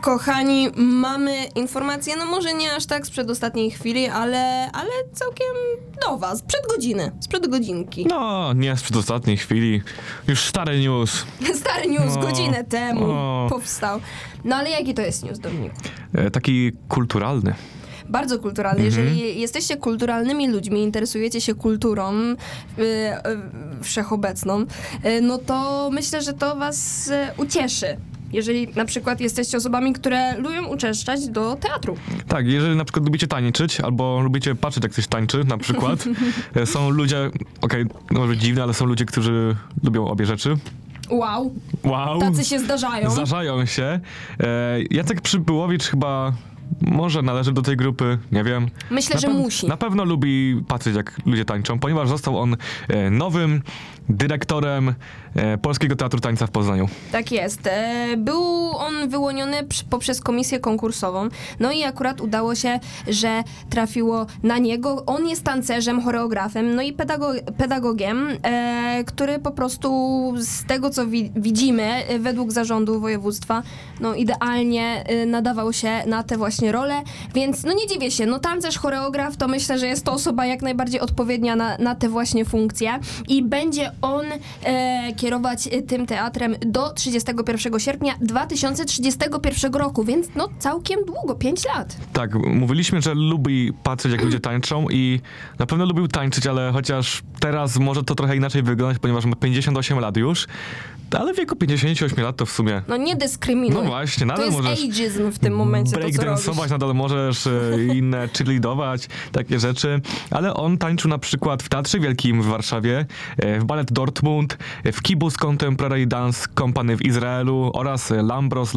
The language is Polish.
Kochani, mamy informację, no może nie aż tak sprzed ostatniej chwili, ale całkiem nowa, sprzed godzinki. No, nie sprzed ostatniej chwili. Już stary news. Stary news, No. godzinę temu No. powstał. No ale jaki to jest news, Dominiku? Taki kulturalny. Bardzo kulturalny. Jeżeli jesteście kulturalnymi ludźmi, interesujecie się kulturą wszechobecną, no to myślę, że to was ucieszy. Jeżeli na przykład jesteście osobami, które lubią uczęszczać do teatru. Tak, jeżeli na przykład lubicie tańczyć, albo lubicie patrzeć, jak ktoś tańczy, na przykład. Są ludzie, może być dziwne, ale są ludzie, którzy lubią obie rzeczy. Wow. Tacy się zdarzają. Zdarzają się. Jacek Przybyłowicz chyba może należy do tej grupy, nie wiem. Myślę, że musi. Na pewno lubi patrzeć, jak ludzie tańczą, ponieważ został on nowym dyrektorem Polskiego Teatru Tańca w Poznaniu. Tak jest. Był on wyłoniony poprzez komisję konkursową. No i akurat udało się, że trafiło na niego. On jest tancerzem, choreografem, no i pedagogiem, który po prostu z tego, co widzimy, według zarządu województwa, no idealnie nadawał się na tę właśnie rolę. Więc no nie dziwię się, no tancerz, choreograf, to myślę, że jest to osoba jak najbardziej odpowiednia na tę właśnie funkcję. I będzie on kierować tym teatrem do 31 sierpnia 2031 roku, więc no całkiem długo, 5 lat. Tak, mówiliśmy, że lubi patrzeć, jak ludzie tańczą i na pewno lubił tańczyć, ale chociaż teraz może to trochę inaczej wyglądać, ponieważ ma 58 lat już, ale w wieku 58 lat to w sumie... No nie dyskryminuj. No właśnie, nadal to jest możesz ageism w tym momencie, to co breakdance'ować, robisz. nadal możesz inne cheerleadować, takie rzeczy, ale on tańczył na przykład w Teatrze Wielkim w Warszawie, w Ballet Dortmund, w Kibbutz Contemporary Dance Company w Izraelu oraz Lambros